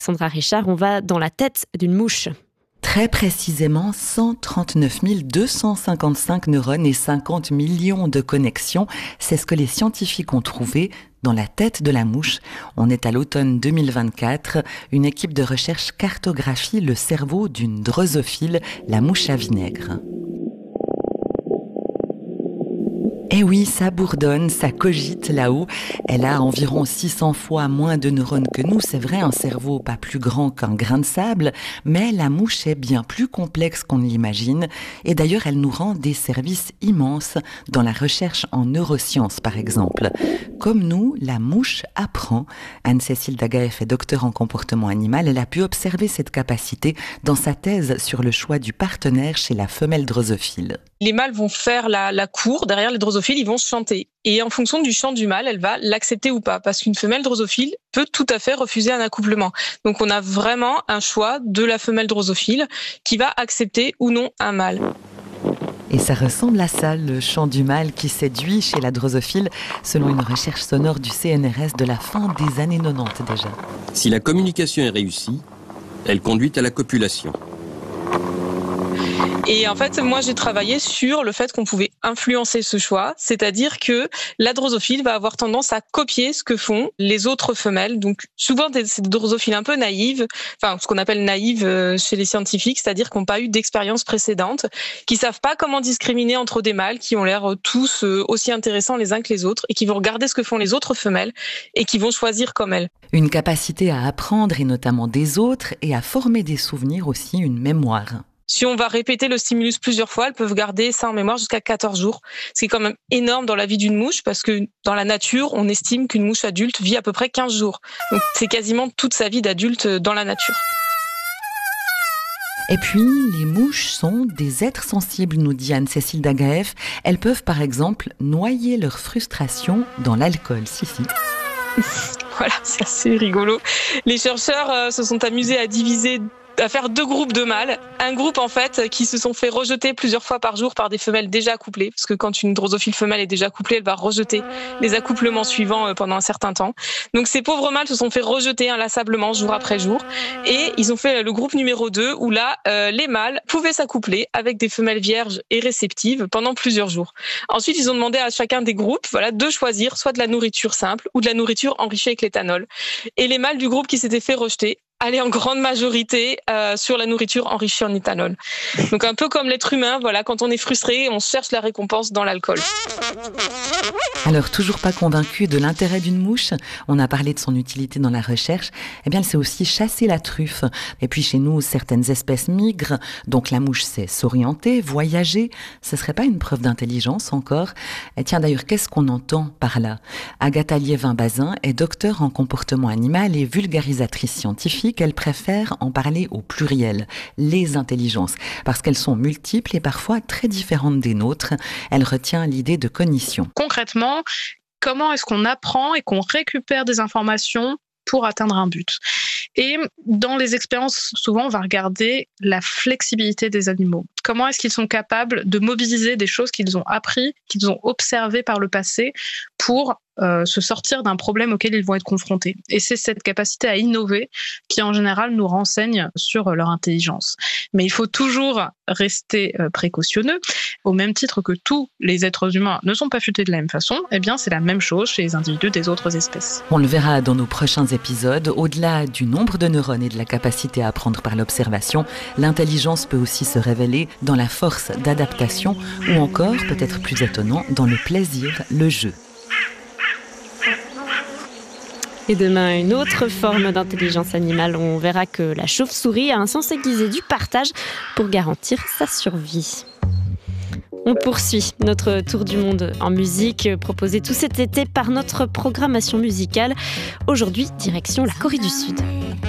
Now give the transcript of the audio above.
Sandra Richard, on va dans la tête d'une mouche. Très précisément, 139 255 neurones et 50 millions de connexions. C'est ce que les scientifiques ont trouvé dans la tête de la mouche. On est à l'automne 2024. Une équipe de recherche cartographie le cerveau d'une drosophile, la mouche à vinaigre. Eh oui, ça bourdonne, ça cogite là-haut. Elle a environ 600 fois moins de neurones que nous. C'est vrai, un cerveau pas plus grand qu'un grain de sable, mais la mouche est bien plus complexe qu'on ne l'imagine. Et d'ailleurs, elle nous rend des services immenses dans la recherche en neurosciences, par exemple. Comme nous, la mouche apprend. Anne-Cécile Dagaeff est docteure en comportement animal. Elle a pu observer cette capacité dans sa thèse sur le choix du partenaire chez la femelle drosophile. Les mâles vont faire la cour, derrière les drosophiles, ils vont se chanter. Et en fonction du chant du mâle, elle va l'accepter ou pas. Parce qu'une femelle drosophile peut tout à fait refuser un accouplement. Donc on a vraiment un choix de la femelle drosophile qui va accepter ou non un mâle. Et ça ressemble à ça, le chant du mâle qui séduit chez la drosophile, selon une recherche sonore du CNRS de la fin des années 90 déjà. Si la communication est réussie, elle conduit à la copulation. Et en fait, moi, j'ai travaillé sur le fait qu'on pouvait influencer ce choix, c'est-à-dire que la drosophile va avoir tendance à copier ce que font les autres femelles. Donc, souvent, c'est des drosophiles un peu naïves, enfin, ce qu'on appelle naïves chez les scientifiques, c'est-à-dire qui n'ont pas eu d'expérience précédente, qui savent pas comment discriminer entre des mâles qui ont l'air tous aussi intéressants les uns que les autres et qui vont regarder ce que font les autres femelles et qui vont choisir comme elles. Une capacité à apprendre, et notamment des autres, et à former des souvenirs aussi, une mémoire. Si on va répéter le stimulus plusieurs fois, elles peuvent garder ça en mémoire jusqu'à 14 jours. Ce qui est quand même énorme dans la vie d'une mouche parce que dans la nature, on estime qu'une mouche adulte vit à peu près 15 jours. Donc c'est quasiment toute sa vie d'adulte dans la nature. Et puis, les mouches sont des êtres sensibles, nous dit Anne-Cécile Dagaeff. Elles peuvent par exemple noyer leur frustration dans l'alcool. Si. Voilà, c'est assez rigolo. Les chercheurs se sont amusés à faire 2 groupes de mâles. Un groupe, en fait, qui se sont fait rejeter plusieurs fois par jour par des femelles déjà accouplées, parce que quand une drosophile femelle est déjà accouplée, elle va rejeter les accouplements suivants pendant un certain temps. Donc ces pauvres mâles se sont fait rejeter inlassablement jour après jour, et ils ont fait le groupe numéro 2, où là, les mâles pouvaient s'accoupler avec des femelles vierges et réceptives pendant plusieurs jours. Ensuite, ils ont demandé à chacun des groupes, de choisir soit de la nourriture simple ou de la nourriture enrichie avec l'éthanol. Et les mâles du groupe qui s'étaient fait rejeter aller en grande majorité sur la nourriture enrichie en éthanol. Donc un peu comme l'être humain, quand on est frustré, on cherche la récompense dans l'alcool. Alors, toujours pas convaincu de l'intérêt d'une mouche, on a parlé de son utilité dans la recherche, elle sait aussi chasser la truffe. Et puis chez nous, certaines espèces migrent, donc la mouche sait s'orienter, voyager. Ce serait pas une preuve d'intelligence encore? Et tiens, d'ailleurs, qu'est-ce qu'on entend par là? Agatha Liévin-Bazin est docteure en comportement animal et vulgarisatrice scientifique. Elle préfère en parler au pluriel, les intelligences, parce qu'elles sont multiples et parfois très différentes des nôtres. Elle retient l'idée de cognition. Concrètement, comment est-ce qu'on apprend et qu'on récupère des informations pour atteindre un but? Et dans les expériences, souvent, on va regarder la flexibilité des animaux. Comment est-ce qu'ils sont capables de mobiliser des choses qu'ils ont appris, qu'ils ont observées par le passé pour se sortir d'un problème auquel ils vont être confrontés. Et c'est cette capacité à innover qui, en général, nous renseigne sur leur intelligence. Mais il faut toujours rester précautionneux. Au même titre que tous les êtres humains ne sont pas futés de la même façon, c'est la même chose chez les individus des autres espèces. On le verra dans nos prochains épisodes. Au-delà du nombre de neurones et de la capacité à apprendre par l'observation, l'intelligence peut aussi se révéler dans la force d'adaptation ou encore, peut-être plus étonnant, dans le plaisir, le jeu. Et demain, une autre forme d'intelligence animale. On verra que la chauve-souris a un sens aiguisé du partage pour garantir sa survie. On poursuit notre tour du monde en musique, proposé tout cet été par notre programmation musicale. Aujourd'hui, direction la Corée du Sud.